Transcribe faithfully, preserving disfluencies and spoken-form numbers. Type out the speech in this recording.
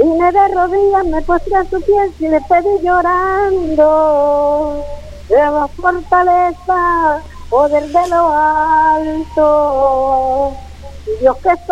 Vine de rodillas, me postré a su pies y le pedí llorando. Deba fortaleza, poder de lo alto. Y Dios que está